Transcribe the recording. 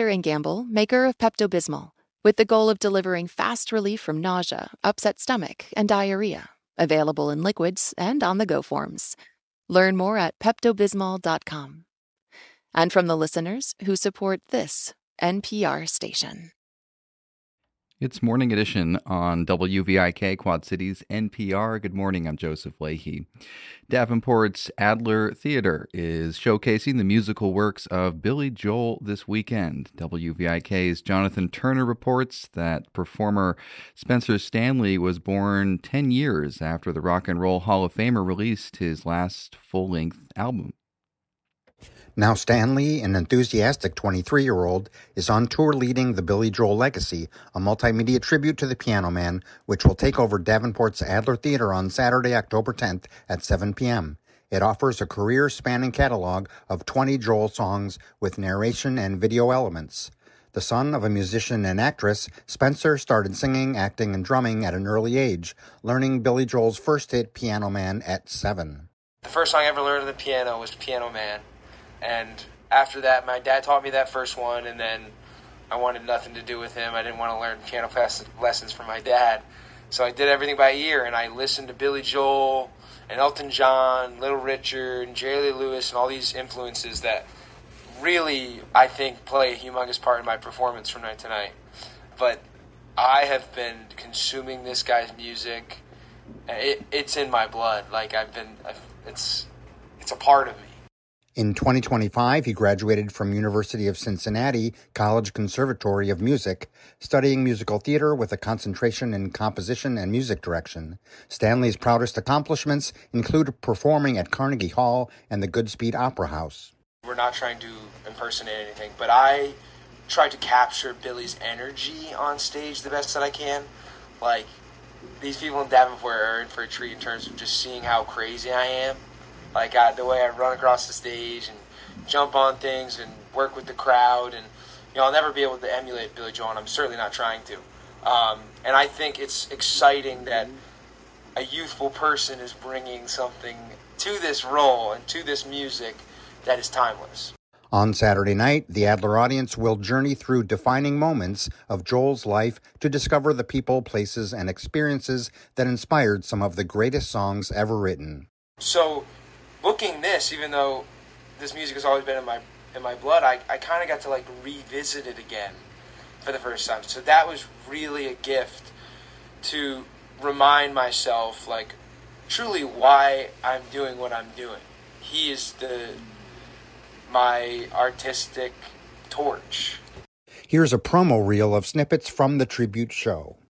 Procter & Gamble, maker of Pepto-Bismol, with the goal of delivering fast relief from nausea, upset stomach, and diarrhea. Available in liquids and on-the-go forms. Learn more at peptobismol.com. And from the listeners who support this NPR station. It's Morning Edition on WVIK Quad Cities NPR. Good morning, I'm Joseph Leahy. Davenport's Adler Theater is showcasing the musical works of Billy Joel this weekend. WVIK's Jonathan Turner reports that performer Spencer Stanley was born 10 years after the Rock and Roll Hall of Famer released his last full-length album. Now Stanley, an enthusiastic 23-year-old, is on tour leading the Billy Joel Legacy, a multimedia tribute to the Piano Man, which will take over Davenport's Adler Theater on Saturday, October 10th at 7 p.m. It offers a career-spanning catalog of 20 Joel songs with narration and video elements. The son of a musician and actress, Spencer started singing, acting, and drumming at an early age, learning Billy Joel's first hit, Piano Man, at 7. The first song I ever learned on the piano was Piano Man. And after that, my dad taught me that first one, and then I wanted nothing to do with him. I didn't want to learn piano lessons from my dad. So I did everything by ear, and I listened to Billy Joel and Elton John, Little Richard, and Jerry Lee Lewis, and all these influences that really, I think, play a humongous part in my performance from night to night. But I have been consuming this guy's music. It's in my blood. Like, it's a part of me. In 2025, he graduated from University of Cincinnati College Conservatory of Music, studying musical theater with a concentration in composition and music direction. Stanley's proudest accomplishments include performing at Carnegie Hall and the Goodspeed Opera House. We're not trying to impersonate anything, but I try to capture Billy's energy on stage the best that I can. Like, these people in Davenport are in for a treat in terms of just seeing how crazy I am. Like, the way I run across the stage and jump on things and work with the crowd. And, I'll never be able to emulate Billy Joel, and I'm certainly not trying to. And I think it's exciting that a youthful person is bringing something to this role and to this music that is timeless. On Saturday night, the Adler audience will journey through defining moments of Joel's life to discover the people, places, and experiences that inspired some of the greatest songs ever written. So, booking this, even though this music has always been in my blood, I kind of got to revisit it again for the first time. So that was really a gift to remind myself truly why I'm doing what I'm doing. He is my artistic torch. Here's a promo reel of snippets from the tribute show.